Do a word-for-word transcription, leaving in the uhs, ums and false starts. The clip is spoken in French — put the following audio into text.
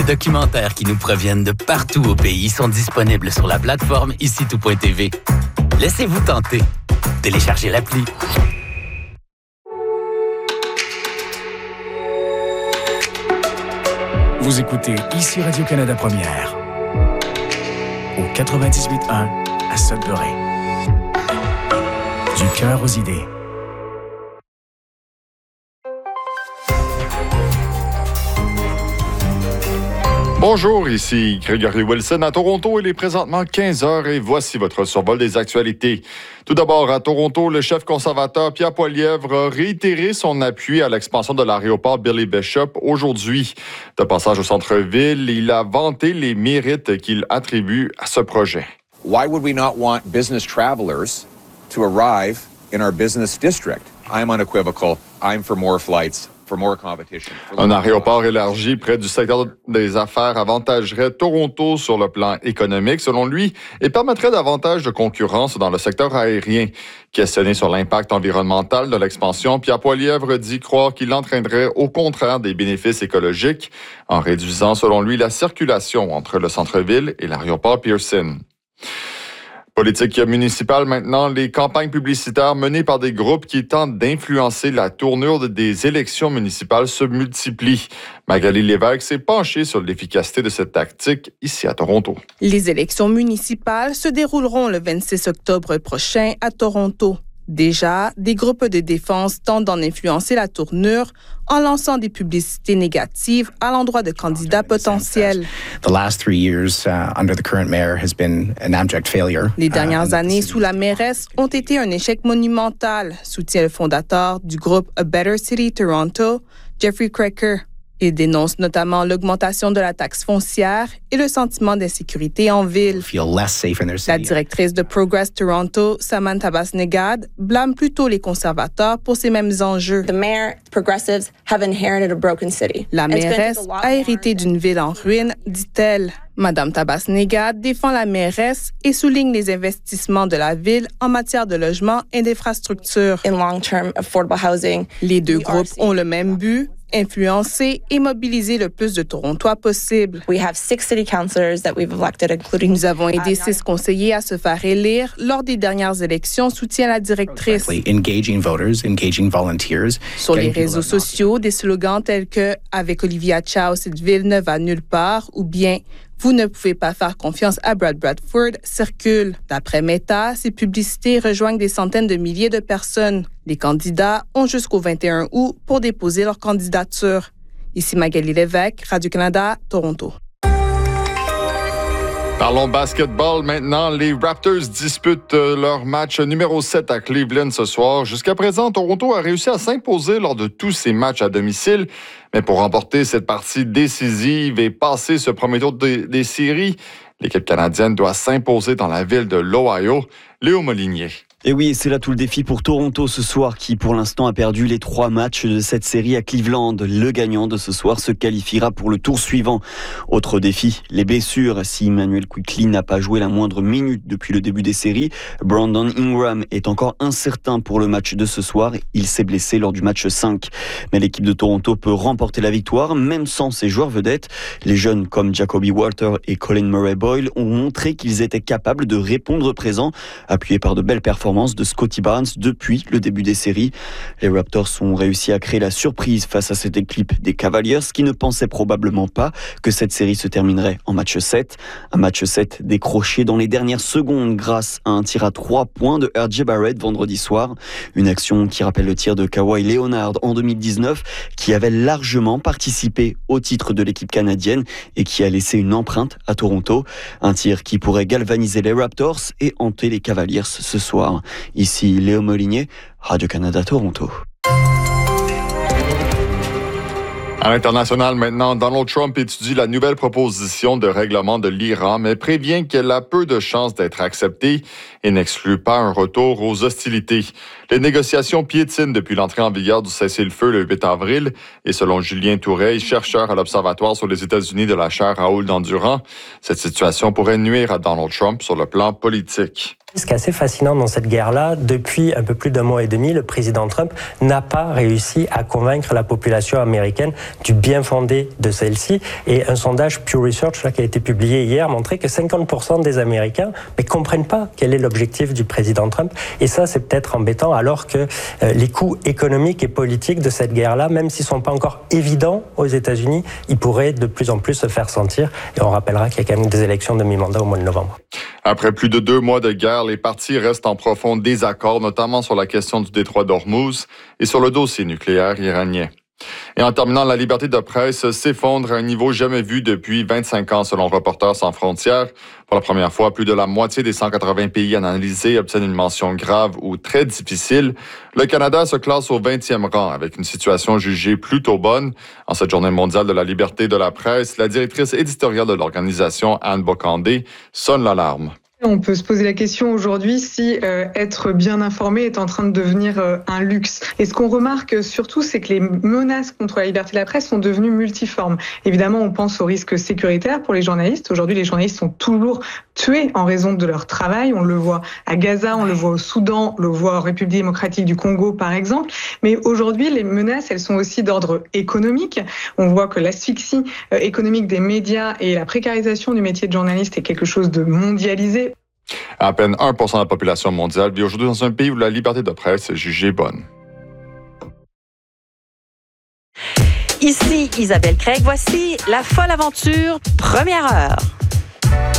Les documentaires qui nous proviennent de partout au pays sont disponibles sur la plateforme ici tout point t v. Laissez-vous tenter. Téléchargez l'appli. Vous écoutez ici Radio-Canada Première au quatre-vingt-dix-huit un à Sudbury. Du cœur aux idées. Bonjour, ici Gregory Wilson à Toronto. Il est présentement quinze heures et voici votre survol des actualités. Tout d'abord, à Toronto, le chef conservateur Pierre Poilievre a réitéré son appui à l'expansion de l'aéroport Billy Bishop aujourd'hui. De passage au centre-ville, il a vanté les mérites qu'il attribue à ce projet. Why would we not want business travelers to arrive in our business district? I'm unequivocal. I'm for more flights. Un aéroport élargi près du secteur des affaires avantagerait Toronto sur le plan économique, selon lui, et permettrait davantage de concurrence dans le secteur aérien. Questionné sur l'impact environnemental de l'expansion, Pierre Poilievre dit croire qu'il entraînerait au contraire des bénéfices écologiques en réduisant, selon lui, la circulation entre le centre-ville et l'aéroport Pearson. Politique municipale maintenant, les campagnes publicitaires menées par des groupes qui tentent d'influencer la tournure des élections municipales se multiplient. Magali Lévesque s'est penchée sur l'efficacité de cette tactique ici à Toronto. Les élections municipales se dérouleront le vingt-six octobre prochain à Toronto. Déjà, des groupes de défense tentent d'en influencer la tournure en lançant des publicités négatives à l'endroit de candidats potentiels. Les dernières années sous la mairesse ont été un échec monumental, soutient le fondateur du groupe A Better City Toronto, Jeffrey Cracker. Il dénonce notamment l'augmentation de la taxe foncière et le sentiment d'insécurité en ville. La directrice de Progress Toronto, Samantha Basnegad, blâme plutôt les conservateurs pour ces mêmes enjeux. The mayor, progressives have inherited a broken city. La mairesse a hérité d'une ville en ruine, dit-elle. Madame Tabasnegad défend la mairesse et souligne les investissements de la ville en matière de logement et d'infrastructures. In long-term affordable housing. Les deux groupes ont le même but, influencer et mobiliser le plus de Torontois possible. We have six city councillors that we've elected, including... Nous avons aidé six conseillers à se faire élire lors des dernières élections, soutient la directrice. Engaging voters, engaging volunteers. Sur les réseaux sociaux, des slogans tels que « Avec Olivia Chow, cette ville ne va nulle part » ou bien « Vous ne pouvez pas faire confiance à Brad Bradford » circulent. D'après Meta, ces publicités rejoignent des centaines de milliers de personnes. Les candidats ont jusqu'au vingt et un août pour déposer leur candidature. Ici Magali Lévesque, Radio-Canada, Toronto. Parlons basketball maintenant. Les Raptors disputent leur match numéro sept à Cleveland ce soir. Jusqu'à présent, Toronto a réussi à s'imposer lors de tous ses matchs à domicile. Mais pour remporter cette partie décisive et passer ce premier tour des, des séries, l'équipe canadienne doit s'imposer dans la ville de l'Ohio. Léo Molinier. Et oui, c'est là tout le défi pour Toronto ce soir qui, pour l'instant, a perdu les trois matchs de cette série à Cleveland. Le gagnant de ce soir se qualifiera pour le tour suivant. Autre défi, les blessures. Si Immanuel Quickley n'a pas joué la moindre minute depuis le début des séries, Brandon Ingram est encore incertain pour le match de ce soir. Il s'est blessé lors du match cinq. Mais l'équipe de Toronto peut remporter la victoire, même sans ses joueurs vedettes. Les jeunes comme Jacoby Walter et Colin Murray-Boyle ont montré qu'ils étaient capables de répondre présent, appuyés par de belles performances de Scottie Barnes depuis le début des séries. Les Raptors ont réussi à créer la surprise face à cette équipe des Cavaliers qui ne pensaient probablement pas que cette série se terminerait en match sept. Un match sept décroché dans les dernières secondes grâce à un tir à trois points de R J Barrett vendredi soir. Une action qui rappelle le tir de Kawhi Leonard en deux mille dix-neuf qui avait largement participé au titre de l'équipe canadienne et qui a laissé une empreinte à Toronto. Un tir qui pourrait galvaniser les Raptors et hanter les Cavaliers ce soir. Ici Léo Molinier, Radio-Canada Toronto. À l'international maintenant, Donald Trump étudie la nouvelle proposition de règlement de l'Iran, mais prévient qu'elle a peu de chances d'être acceptée et n'exclut pas un retour aux hostilités. Les négociations piétinent depuis l'entrée en vigueur du cessez-le-feu le huit avril et selon Julien Toureille, chercheur à l'Observatoire sur les États-Unis de la chaire Raoul Dandurand, cette situation pourrait nuire à Donald Trump sur le plan politique. Ce qui est assez fascinant dans cette guerre-là, depuis un peu plus d'un mois et demi, le président Trump n'a pas réussi à convaincre la population américaine du bien fondé de celle-ci. Et un sondage Pew Research là, qui a été publié hier montrait que cinquante pour cent des Américains ne comprennent pas quel est l'objectif du président Trump. Et ça, c'est peut-être embêtant, alors que euh, les coûts économiques et politiques de cette guerre-là, même s'ils ne sont pas encore évidents aux États-Unis, ils pourraient de plus en plus se faire sentir. Et on rappellera qu'il y a quand même des élections de mi-mandat au mois de novembre. Après plus de deux mois de guerre, les partis restent en profond désaccord, notamment sur la question du détroit d'Ormuz et sur le dossier nucléaire iranien. Et en terminant, la liberté de presse s'effondre à un niveau jamais vu depuis vingt-cinq ans, selon Reporters sans frontières. Pour la première fois, plus de la moitié des cent quatre-vingts pays analysés obtiennent une mention grave ou très difficile. Le Canada se classe au vingtième rang, avec une situation jugée plutôt bonne. En cette journée mondiale de la liberté de la presse, la directrice éditoriale de l'organisation, Anne Bocandé, sonne l'alarme. On peut se poser la question aujourd'hui si euh, être bien informé est en train de devenir euh, un luxe. Et ce qu'on remarque surtout, c'est que les menaces contre la liberté de la presse sont devenues multiformes. Évidemment, on pense aux risques sécuritaires pour les journalistes. Aujourd'hui, les journalistes sont toujours tués en raison de leur travail. On le voit à Gaza, on le voit au Soudan, on le voit en République démocratique du Congo, par exemple. Mais aujourd'hui, les menaces, elles sont aussi d'ordre économique. On voit que l'asphyxie euh, économique des médias et la précarisation du métier de journaliste est quelque chose de mondialisé. À peine un pour cent de la population mondiale vit aujourd'hui dans un pays où la liberté de presse est jugée bonne. Ici Isabelle Craig, voici La Folle Aventure, première heure.